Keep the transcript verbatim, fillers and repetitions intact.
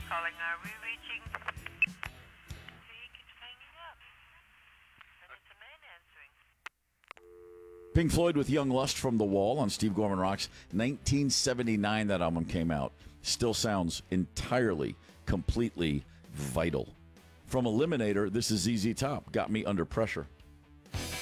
calling. Are we reaching? He keeps hanging up. And it's a man answering. Pink Floyd with Young Lust from The Wall on Steve Gorman Rocks. nineteen seventy-nine that album came out. Still sounds entirely, completely vital. From Eliminator, this is Z Z Top. Got Me Under Pressure.